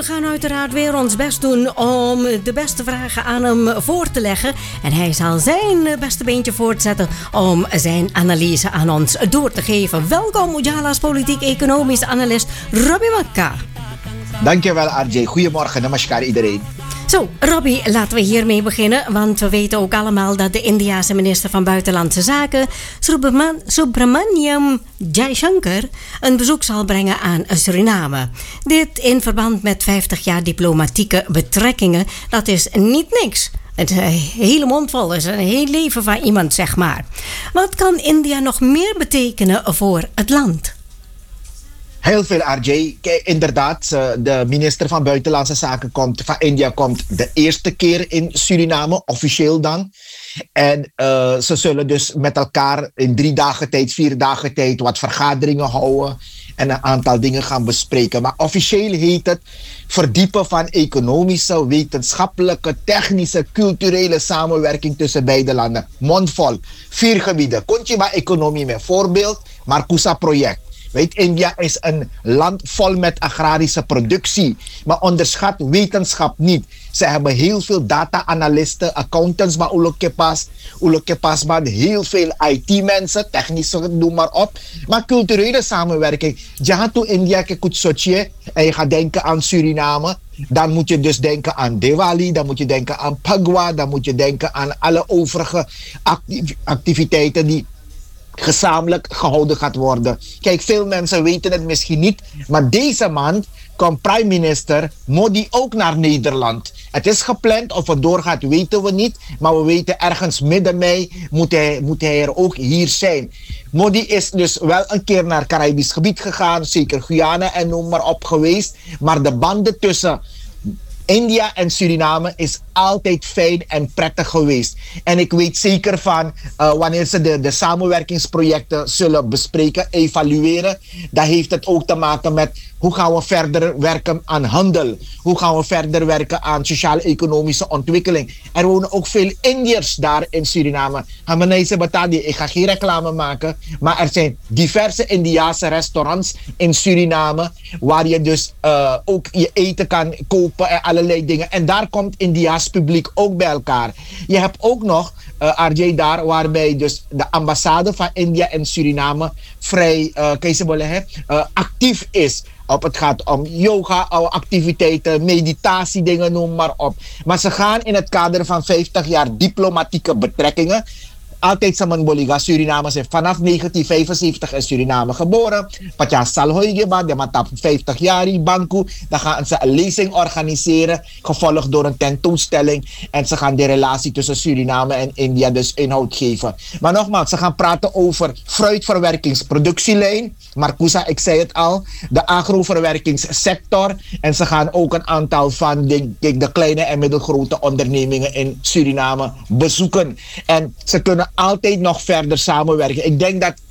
we gaan uiteraard weer ons best doen om de beste vragen aan hem voor te leggen. En hij zal zijn beste beentje voortzetten om zijn analyse aan ons door te geven. Welkom Ujala's politiek-economisch analist Robbie Makka. Dankjewel RJ. Goedemorgen, namaskar iedereen. Zo, Robbie, laten we hiermee beginnen. Want we weten ook allemaal dat de Indiase minister van Buitenlandse Zaken, Subramaniam Jaishankar, een bezoek zal brengen aan Suriname. Dit in verband met 50 jaar diplomatieke betrekkingen. Dat is niet niks. Het is een hele mond vol, is een heel leven van iemand, zeg maar. Wat kan India nog meer betekenen voor het land? Heel veel, RJ. Kijk, inderdaad, de minister van Buitenlandse Zaken van India komt de eerste keer in Suriname, officieel dan. En ze zullen dus met elkaar in 3 dagen tijd, 4 dagen tijd wat vergaderingen houden en een aantal dingen gaan bespreken. Maar officieel heet het verdiepen van economische, wetenschappelijke, technische, culturele samenwerking tussen beide landen. Mondvol, 4 gebieden. Kontiba-economie met voorbeeld, Marcusa-project. Weet, India is een land vol met agrarische productie. Maar onderschat wetenschap niet. Ze hebben heel veel data-analysten, accountants, maar maar heel veel IT-mensen, technische, noem maar op. Maar culturele samenwerking. Jahatu India ke kuch sochiye en je gaat denken aan Suriname. Dan moet je dus denken aan Diwali, dan moet je denken aan Phagwa, dan moet je denken aan alle overige activiteiten die gezamenlijk gehouden gaat worden. Kijk, veel mensen weten het misschien niet, maar deze maand komt prime minister Modi ook naar Nederland. Het is gepland, of het doorgaat weten we niet, maar we weten ergens midden mei moet hij er ook hier zijn. Modi is dus wel een keer naar het Caribisch gebied gegaan, zeker Guyana en noem maar op geweest, maar de banden tussen India en Suriname is altijd fijn en prettig geweest. En ik weet zeker van wanneer ze de samenwerkingsprojecten zullen bespreken, evalueren, dan heeft het ook te maken met hoe gaan we verder werken aan handel. Hoe gaan we verder werken aan sociaal-economische ontwikkeling. Er wonen ook veel Indiërs daar in Suriname. Ik ga geen reclame maken, maar er zijn diverse Indiase restaurants in Suriname waar je dus ook je eten kan kopen en allerlei dingen. En daar komt Indiaas publiek ook bij elkaar. Je hebt ook nog RJ daar waarbij dus de ambassade van India en Suriname vrij actief is. Het gaat om yoga, activiteiten, meditatiedingen, noem maar op. Maar ze gaan in het kader van 50 jaar diplomatieke betrekkingen. Altijd samen Boliga, Suriname zijn vanaf 1975 in Suriname geboren. Patja Salhoigeba, de matap 50 jaar Banku. Dan gaan ze een lezing organiseren, gevolgd door een tentoonstelling. En ze gaan de relatie tussen Suriname en India dus inhoud geven. Maar nogmaals, ze gaan praten over fruitverwerkingsproductielijn. Marcusa, ik zei het al. De agroverwerkingssector. En ze gaan ook een aantal van de kleine en middelgrote ondernemingen in Suriname bezoeken. En ze kunnen altijd nog verder samenwerken. Ik denk dat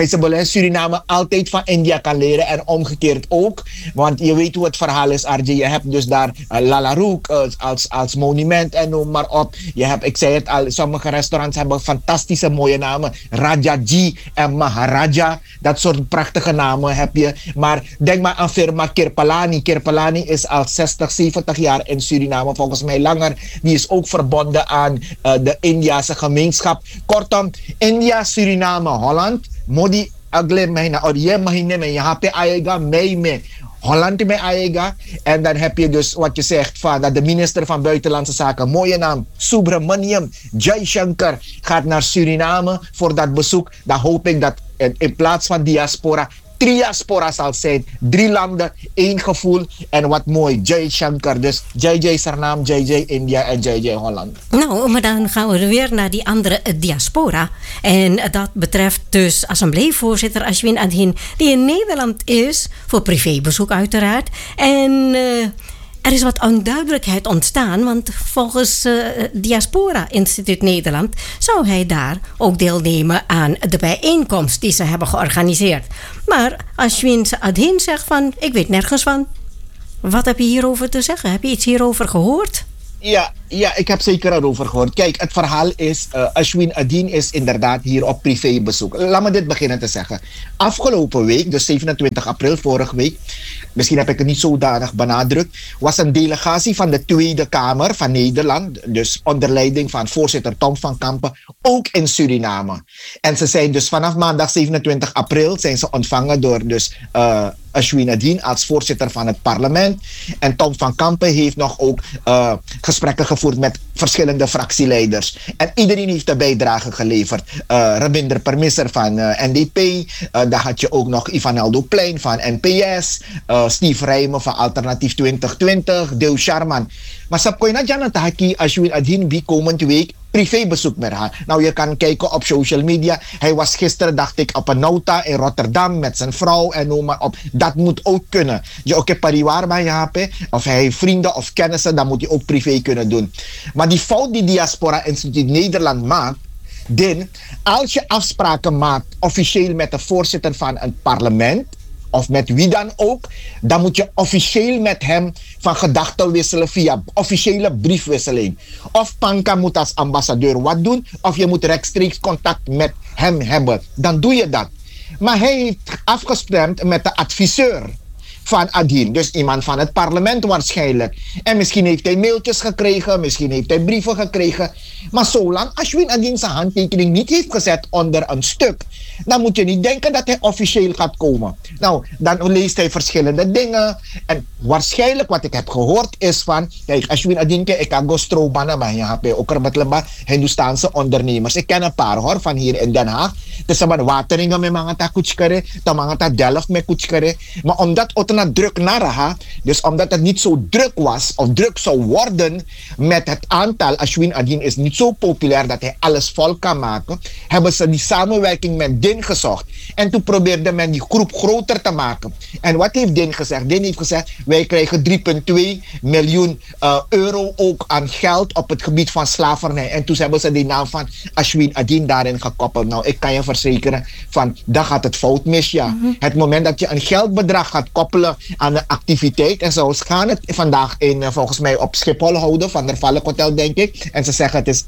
Suriname altijd van India kan leren en omgekeerd ook. Want je weet hoe het verhaal is, RJ. Je hebt dus daar Lalarook als monument en noem maar op. Je hebt, ik zei het al, sommige restaurants hebben fantastische mooie namen. Rajaji en Maharaja. Dat soort prachtige namen heb je. Maar denk maar aan firma Kirpalani. Kirpalani is al 60, 70 jaar in Suriname. Volgens mij langer. Die is ook verbonden aan de Indiase gemeenschap. Kortom, India, Suriname, Holland. Modi agle mahina or ye mahine me yahan pe aayega mei me Holland mee aayega. En dan heb je dus wat je zegt van dat de minister van Buitenlandse Zaken, mooie naam, Subramaniam Jaishankar, gaat naar Suriname voor dat bezoek. Dan hoop ik dat in plaats van diaspora triaspora zal zijn. 3 landen, 1 gevoel en wat mooi. Jai Shankar. Dus Jai Suriname, Jai India en Jai Holland. Nou, maar dan gaan we weer naar die andere diaspora. En dat betreft dus assembleevoorzitter Ashwin Adhin, die in Nederland is, voor privébezoek uiteraard. En er is wat onduidelijkheid ontstaan, want volgens Diaspora Instituut Nederland zou hij daar ook deelnemen aan de bijeenkomst die ze hebben georganiseerd. Maar Ashwin Adhin zegt van, ik weet nergens van. Wat heb je hierover te zeggen? Heb je iets hierover gehoord? Ja, ik heb zeker erover gehoord. Kijk, het verhaal is, Ashwin Adhin is inderdaad hier op privébezoek. Laat me dit beginnen te zeggen. Afgelopen week, dus 27 april, vorige week, misschien heb ik het niet zodanig benadrukt, was een delegatie van de Tweede Kamer van Nederland, dus onder leiding van voorzitter Tom van Kampen, ook in Suriname. En ze zijn dus vanaf maandag 27 april zijn ze ontvangen door dus Ashwin Adin als voorzitter van het parlement. En Tom van Kampen heeft nog ook gesprekken gevoerd met verschillende fractieleiders. En iedereen heeft een bijdrage geleverd. Rabinder Permisser van NDP. Daar had je ook nog Ivaneldo Plein van NPS. Steve Rijmen van Alternatief 2020. Deo Sharman. Maar sap ko na dyan haki Ashwin Adin wie komende week privébezoek met haar. Nou, je kan kijken op social media. Hij was gisteren, dacht ik, op een nota in Rotterdam met zijn vrouw en noem maar op. Dat moet ook kunnen. Je ook een pariwaar bij je hebt, of hij heeft vrienden of kennissen, dan moet hij ook privé kunnen doen. Maar die fout die Diaspora Instituut Nederland maakt, als je afspraken maakt officieel met de voorzitter van een parlement, of met wie dan ook, dan moet je officieel met hem van gedachten wisselen via officiële briefwisseling. Of Panka moet als ambassadeur wat doen, of je moet rechtstreeks contact met hem hebben. Dan doe je dat. Maar hij heeft afgestemd met de adviseur van Adin. Dus iemand van het parlement waarschijnlijk. En misschien heeft hij mailtjes gekregen, misschien heeft hij brieven gekregen. Maar zolang Ashwin Adin zijn handtekening niet heeft gezet onder een stuk, dan moet je niet denken dat hij officieel gaat komen. Nou, dan leest hij verschillende dingen. En waarschijnlijk wat ik heb gehoord is van, kijk, Ashwin Adin, ik kan go strobanen, maar je hebt ook er Hindoestaanse ondernemers. Ik ken een paar hoor, van hier in Den Haag. Dus ze hebben wateringen met mga ta kutskere, ta mga ta Delft met kutskere. Maar omdat het na druk naraha, dus omdat het niet zo druk was, of druk zou worden met het aantal, Ashwin Adin is niet zo populair dat hij alles vol kan maken, hebben ze die samenwerking met Din gezocht. En toen probeerde men die groep groter te maken. En wat heeft Din gezegd? Din heeft gezegd, wij krijgen 3,2 miljoen euro ook aan geld op het gebied van slavernij. En toen hebben ze die naam van Ashwin Adin daarin gekoppeld. Nou, ik kan je verzekeren, van dan gaat het fout mis, ja. Mm-hmm. Het moment dat je een geldbedrag gaat koppelen aan de activiteit, en zo gaan het vandaag volgens mij op Schiphol houden, van der Valk Hotel, denk ik. En ze zeggen het is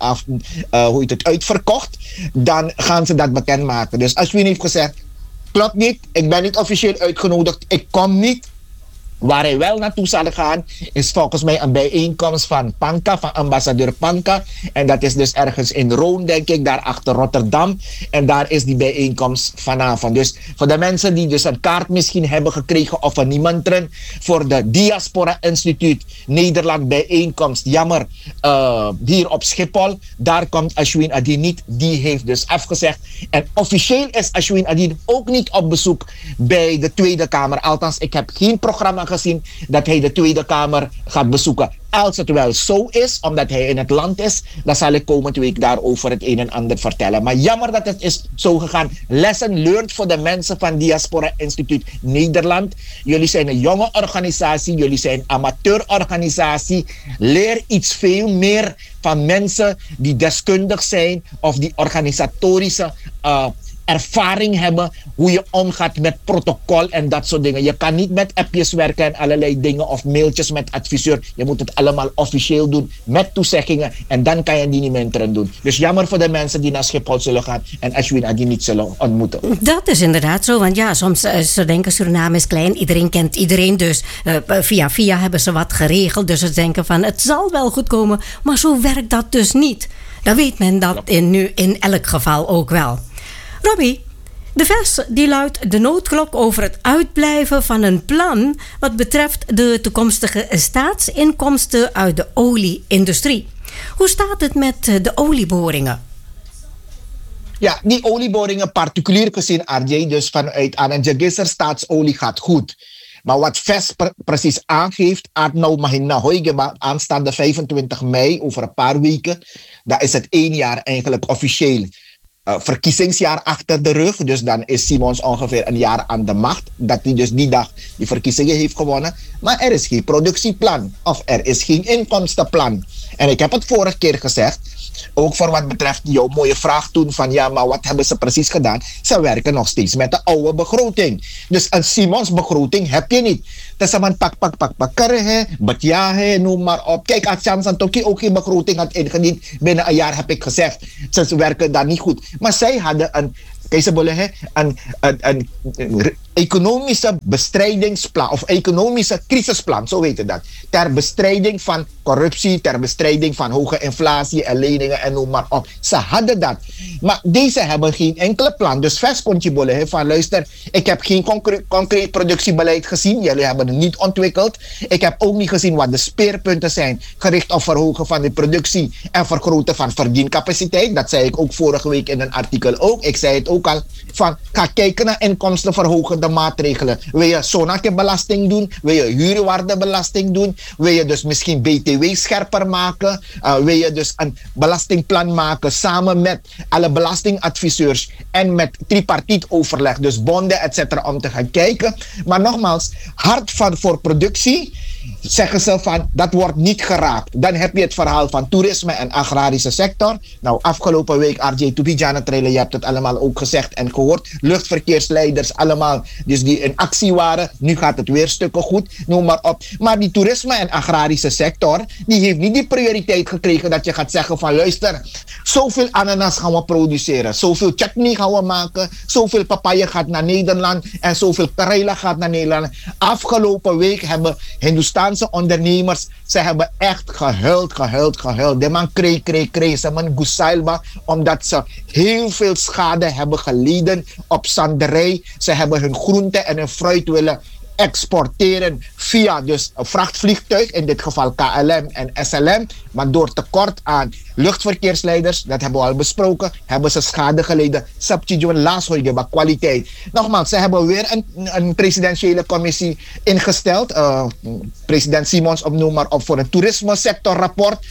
uitverkocht. Dan gaan ze dat bekendmaken. Dus Ashwin heeft gezegd, klopt niet, ik ben niet officieel uitgenodigd, ik kom niet. Waar hij wel naartoe zal gaan, is volgens mij een bijeenkomst van Panka, van ambassadeur Panka. En dat is dus ergens in Roon, denk ik, daar achter Rotterdam. En daar is die bijeenkomst vanavond. Dus voor de mensen die dus een kaart misschien hebben gekregen of een niemandren voor de Diaspora Instituut Nederland bijeenkomst, jammer, hier op Schiphol, daar komt Ashwin Adin niet. Die heeft dus afgezegd. En officieel is Ashwin Adin ook niet op bezoek bij de Tweede Kamer. Althans, ik heb geen programma gezien dat hij de Tweede Kamer gaat bezoeken. Als het wel zo is, omdat hij in het land is, dan zal ik komende week daarover het een en ander vertellen. Maar jammer dat het is zo gegaan. Lesson learned voor de mensen van Diaspora Instituut Nederland. Jullie zijn een jonge organisatie, jullie zijn een amateurorganisatie. Leer iets veel meer van mensen die deskundig zijn of die organisatorische ervaring hebben hoe je omgaat met protocol en dat soort dingen. Je kan niet met appjes werken en allerlei dingen of mailtjes met adviseur. Je moet het allemaal officieel doen met toezeggingen en dan kan je die niet meer doen. Dus jammer voor de mensen die naar Schiphol zullen gaan en Ashwin Adin niet zullen ontmoeten. Dat is inderdaad zo, want ja, soms ze denken Suriname is klein, iedereen kent iedereen, dus via hebben ze wat geregeld, dus ze denken van het zal wel goed komen, maar zo werkt dat dus niet. Dan weet men dat nu in elk geval ook wel. Robbie, de vers die luidt de noodklok over het uitblijven van een plan wat betreft de toekomstige staatsinkomsten uit de olie-industrie. Hoe staat het met de olieboringen? Ja, die olieboringen particulier gezien, RJ, dus vanuit Ananjagisser staatsolie gaat goed. Maar wat VES precies aangeeft, nou Mahina Hoigeba, aanstaande 25 mei, over een paar weken, dat is het 1 jaar eigenlijk officieel verkiezingsjaar achter de rug. Dus dan is Simons ongeveer een jaar aan de macht. Dat hij dus die dag die verkiezingen heeft gewonnen. Maar er is geen productieplan. Of er is geen inkomstenplan. En ik heb het vorige keer gezegd. Ook voor wat betreft jouw mooie vraag toen van ja, maar wat hebben ze precies gedaan? Ze werken nog steeds met de oude begroting. Dus een Simons begroting heb je niet. Dat is een pak, batjahe, noem maar op. Kijk, als Jansan Toki ook geen begroting had ingediend, binnen een jaar heb ik gezegd, ze werken daar niet goed. Maar zij hadden een economische bestrijdingsplan of economische crisisplan, zo heet het dat. Ter bestrijding van corruptie, ter bestrijding van hoge inflatie en leningen en noem maar op. Ze hadden dat. Maar deze hebben geen enkele plan. Dus VES kon je bollen van luister, ik heb geen concreet productiebeleid gezien. Jullie hebben het niet ontwikkeld. Ik heb ook niet gezien wat de speerpunten zijn gericht op verhogen van de productie en vergroten van verdiencapaciteit. Dat zei ik ook vorige week in een artikel ook. Ik zei het ook al van ga kijken naar inkomstenverhogende maatregelen. Wil je Sonakebelasting doen? Wil je huurwaardebelasting doen? Wil je dus misschien BTW scherper maken? Wil je dus een belastingplan maken samen met alle belastingadviseurs en met tripartiet overleg, dus bonden, etc. om te gaan kijken. Maar nogmaals, hard van voor productie, zeggen ze van dat wordt niet geraakt. Dan heb je het verhaal van toerisme en agrarische sector. Nou, afgelopen week RJ Tubijana Trailer, je hebt het allemaal ook gezegd en gehoord. Luchtverkeersleiders allemaal, dus die in actie waren. Nu gaat het weer stukken goed, noem maar op. Maar die toerisme en agrarische sector, die heeft niet die prioriteit gekregen dat je gaat zeggen van luister, zoveel ananas gaan we produceren, zoveel chutney gaan we maken, zoveel papaya gaat naar Nederland en zoveel karela gaat naar Nederland. Afgelopen week hebben Hindoestaanse ondernemers, ze hebben echt gehuild. De man kreeg, ze man gusailba, omdat ze heel veel schade hebben geleden op zanderij. Ze hebben hun groenten en hun fruit willen exporteren via dus een vrachtvliegtuig, in dit geval KLM en SLM, maar door tekort aan luchtverkeersleiders, dat hebben we al besproken, hebben ze schade geleden. Substitution laatst hoor je bij kwaliteit. Nogmaals, ze hebben weer een presidentiële commissie ingesteld, president Simons noem maar op, voor het toerisme sectorrapport.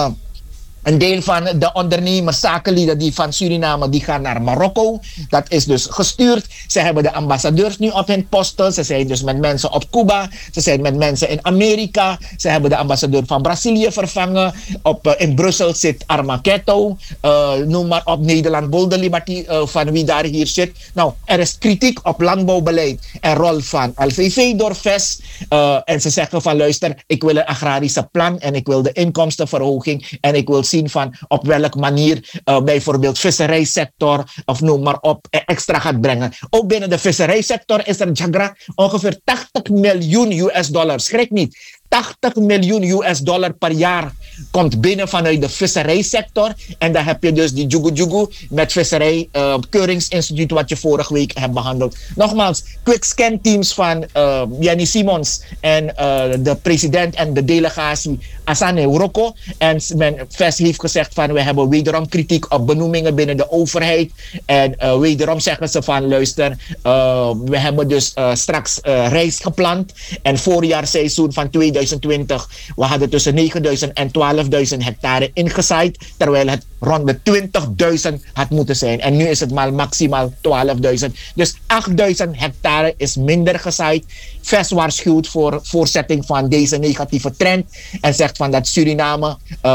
Een deel van de ondernemers, zakenlieden die van Suriname, die gaan naar Marokko. Dat is dus gestuurd. Ze hebben de ambassadeurs nu op hun posten. Ze zijn dus met mensen op Cuba. Ze zijn met mensen in Amerika. Ze hebben de ambassadeur van Brazilië vervangen. In Brussel zit Armaketo. Noem maar op, Nederland, Bolde Liberty, van wie daar hier zit. Nou, er is kritiek op landbouwbeleid en rol van LVV door VES. En ze zeggen van luister, ik wil een agrarische plan en ik wil de inkomstenverhoging en ik wil zien van op welke manier bijvoorbeeld visserijsector of noem maar op extra gaat brengen. Ook binnen de visserijsector is er Jagra ongeveer 80 miljoen US$. Schrik niet. 80 miljoen US$ per jaar komt binnen vanuit de visserijsector. En dan heb je dus die Jugu met visserij keuringsinstituut wat je vorige week hebt behandeld. Nogmaals, quick scan teams van Yanni Simons en de president en de delegatie Asane Uroko. En VES heeft gezegd van we hebben wederom kritiek op benoemingen binnen de overheid. En wederom zeggen ze van luister, we hebben dus straks reis gepland. En voorjaarseizoen van 2020, we hadden tussen 9.000 en 12.000 hectare ingezaaid, terwijl het rond de 20.000 had moeten zijn. En nu is het maar maximaal 12.000. Dus 8.000 hectare is minder gezaaid. VES waarschuwt voor voortzetting van deze negatieve trend en zegt van dat Suriname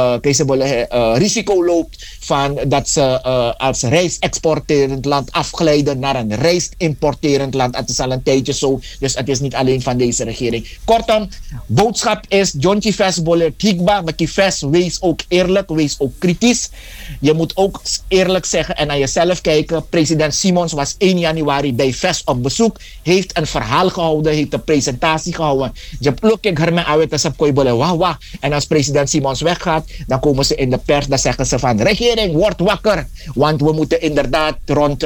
risico loopt van dat ze als rijst-exporterend land afglijden naar een rijst-importerend land. Het is al een tijdje zo, dus het is niet alleen van deze regering. Kortom, boodschap is, Jontje VES bolle tikba, met die VES, wees ook eerlijk, wees ook kritisch. Je moet ook eerlijk zeggen en naar jezelf kijken. President Simons was 1 januari bij VES op bezoek, heeft een verhaal gehouden, heeft een presentatie gehouden. Je pluk ik herme uit als op bolle wah. En als president Simons weggaat, dan komen ze in de pers, dan zeggen ze van regering, word wakker. Want we moeten inderdaad rond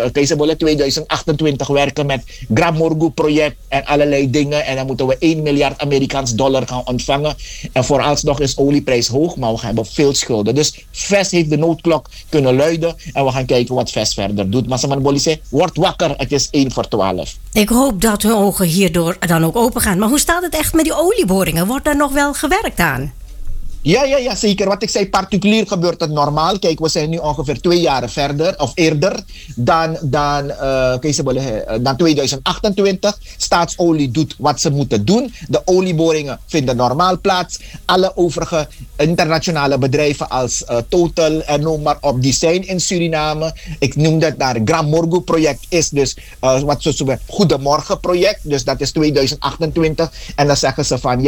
2028 werken met Gramorgu project en allerlei dingen. En dan moeten we 1 miljard Amerikaans dollar gaan ontvangen. En vooralsnog is olieprijs hoog, maar we hebben veel schulden. Dus VES heeft de noodklok kunnen luiden. En we gaan kijken wat VES verder doet. Maar Saman Bolli zei, word wakker, het is 1:12. Ik hoop dat hun ogen hierdoor dan ook open gaan. Maar hoe staat het echt met die olieboringen? Wordt daar nog wel gewerkt aan? Ja, zeker. Wat ik zei, particulier gebeurt het normaal. Kijk, we zijn nu ongeveer 2 jaar verder, of eerder, dan 2028. Staatsolie doet wat ze moeten doen. De olieboringen vinden normaal plaats. Alle overige internationale bedrijven als Total en noem maar op, die zijn in Suriname. Ik noem dat daar Gramorgu project is dus wat ze noemen Goedemorgen project. Dus dat is 2028. En dan zeggen ze van ja,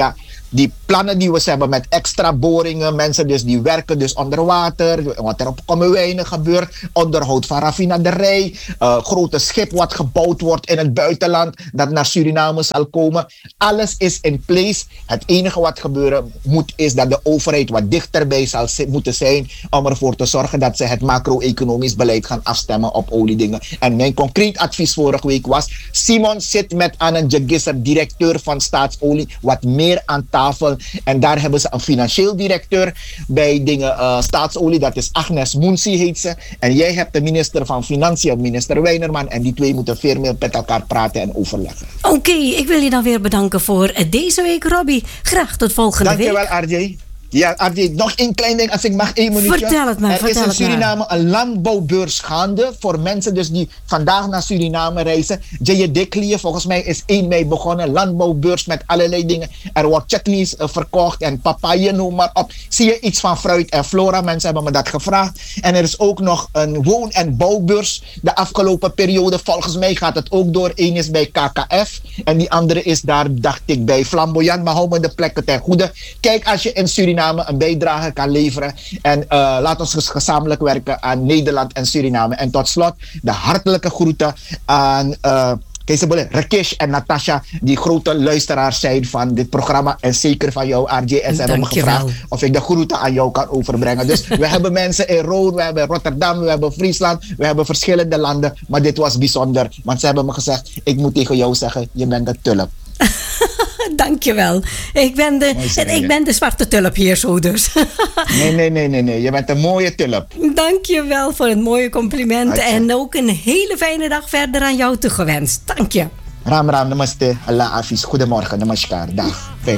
die plannen die we hebben met extra boringen, mensen dus die werken dus onder water, wat er op Kommerwijnen gebeurt, onderhoud van raffinaderij, grote schip wat gebouwd wordt in het buitenland, dat naar Suriname zal komen. Alles is in place. Het enige wat gebeuren moet is dat de overheid wat dichterbij zal moeten zijn om ervoor te zorgen dat ze het macro-economisch beleid gaan afstemmen op oliedingen. En mijn concreet advies vorige week was, Simon zit met Anne Jagisser, directeur van Staatsolie, wat meer aan tafel. En daar hebben ze een financieel directeur bij Staatsolie, dat is Agnes Moensi heet ze. En jij hebt de minister van Financiën, minister Weinerman, en die twee moeten veel meer met elkaar praten en overleggen. Oké, ik wil je dan weer bedanken voor deze week, Robbie. Graag tot volgende week. Dankjewel, RJ. Ja, RJ, nog één klein ding, als ik mag, 1 minuutje. Vertel het maar, Er is in Suriname een landbouwbeurs gaande voor mensen dus die vandaag naar Suriname reizen. J.J. Diklië, volgens mij is 1 mei begonnen. Landbouwbeurs met allerlei dingen. Er wordt chutneys verkocht en papaye, noem maar op. Zie je iets van fruit en flora? Mensen hebben me dat gevraagd. En er is ook nog een woon- en bouwbeurs de afgelopen periode. Volgens mij gaat het ook door. Eén is bij KKF en die andere is daar, dacht ik, bij Flamboyant. Maar hou me de plekken ten goede. Kijk, als je in Suriname een bijdrage kan leveren. En laat ons gezamenlijk werken aan Nederland en Suriname. En tot slot de hartelijke groeten aan Rakesh en Natasha, die grote luisteraars zijn van dit programma. En zeker van jou, RJ. En ze hebben me gevraagd of ik de groeten aan jou kan overbrengen. Dus we hebben mensen in Roon, we hebben Rotterdam, we hebben Friesland, we hebben verschillende landen. Maar dit was bijzonder. Want ze hebben me gezegd, ik moet tegen jou zeggen, je bent de tulp. Dankjewel. Ik ben de zwarte tulp hier zo dus. Nee. Je bent een mooie tulp. Dankjewel voor het mooie compliment. En ook een hele fijne dag verder aan jou toegewenst. Dank je. Ram, namaste. Allah Hafiz. Goedemorgen. Namaskar. Dag. Fijn.